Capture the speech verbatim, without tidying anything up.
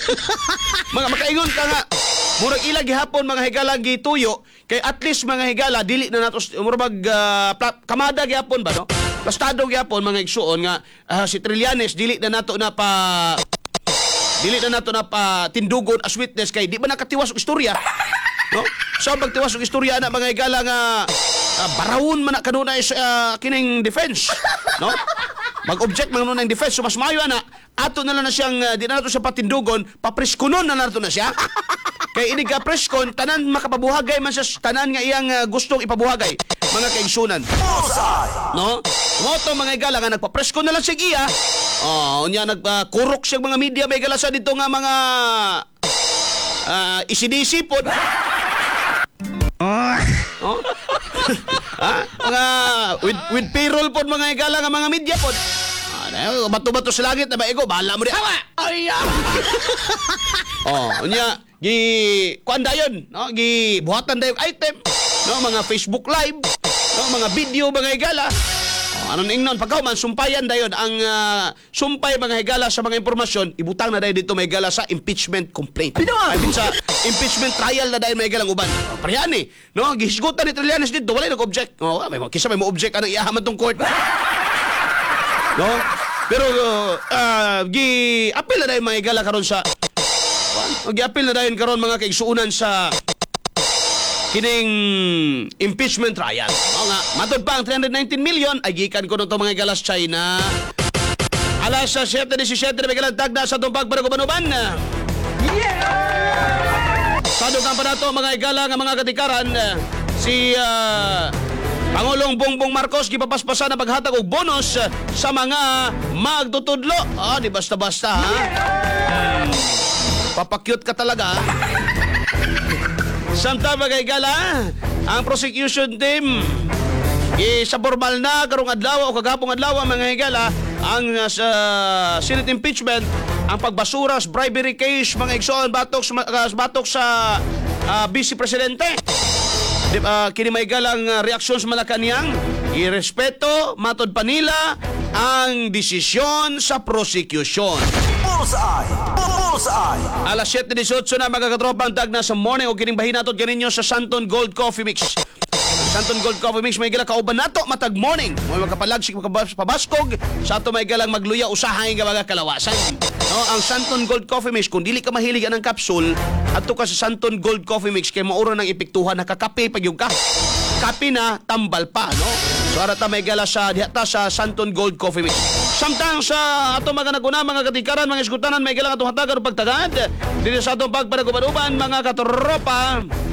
Mga makaingon ka nga. Murag ila gihapon mga higala gituyo kay at least mga higala dili na nato murag uh, kamada gihapon ba no? Plastado gihapon mga igsuon nga uh, si Trillanes dili na nato na pa dili na nato na pa tindugon as witness kay di ba nakatiwas og istorya. No? So pagtiwas og istorya na mga higala nga uh, barawon man na kanunay sa uh, kining defense, no? Mag-object man nun ng defense. So mas maayo na ato na lang na siyang uh, di na nato siya patindugon, papreskunon na nato na siya. Kay ini ka preskon tanan makapabuhagay man sa tanan nga iyang uh, gustong ipabuhagay mga kaigsunan. No? Moto mga igala nga nagpa-preskon na lang siya iya. Oh, unya nagkurok uh, siya mga media may igala sa dito nga mga uh, isidisi pod. Oh? Ha? Mga with, with payroll pod mga igala nga mga media pod. Ah, bato-bato sa langit na ba ego bahala mo di. Awa. Ay. Oh, unya gi kuan dayon, no? Gi buhatan dayon item, no? Mga Facebook live, no? Mga video mga higala. Oh, ano ning non pagkaw man sumpayan dayon ang uh, sumpay mga higala sa mga impormasyon, ibutang na dayon dito mga higala sa impeachment complaint. I mean sa impeachment trial na dayon mga higalang uban. Oh, parehan ni, no? Gihisgutan ni Trillanes dito, wala nag-object. Oh, may kisa may mo-object anang iyahaman tong court. No? Pero uh, gi apil na dayon mga higala karon sa Mag-i-appeal na dayon karon mga kaigsuunan sa kining impeachment trial. O nga, matod pa ang three hundred nineteen million ay gikan ko nito mga galas China. Alas sa seven seventeen na may galantag na sa tumpag para kumanuban. Yeah! Sa dugang pa na ito mga igala nga mga katikaran, si uh, Pangulong Bongbong Marcos gipapaspasan na paghatag og bonus sa mga magtutudlo. Ah, di basta-basta ha. Hmm. Papakyut ka talaga. Samtang mga igala, ang prosecution team sa formal na karong adlaw o kagapong adlaw mga higala ang uh, sa Senate impeachment ang pagbasura sa bribery case mga igsoon batok uh, batok sa uh, Vice Presidente. Uh, kini may galang uh, reaksyon sa Malacanang irespeto matod pa nila ang desisyon sa prosecution. Bullseye! Bullseye! Alas seven eighteen na magkakatropang tag na sa morning o kining bahin nato ganinyo sa Santon Gold Coffee Mix. Santon Gold Coffee Mix may gila kauban nato matag morning. May makapalagsik makapabaskog sa ato may galang magluya usahay nga mga kalawasan. No, ang Santon Gold Coffee Mix kung dili ka mahilig anang kapsul, adto ka sa Santon Gold Coffee Mix kay mauro nang epektuhan nakakape pag yung ka. Kape na tambal pa, no? So arata may gala sa dihata sa Santon Gold Coffee Mix. Samtang sa ato mga naguna mga katikaran mga iskutanan may gala atong hatagan og pagtagad dili sa atong pagpanaguban-uban mga katropa.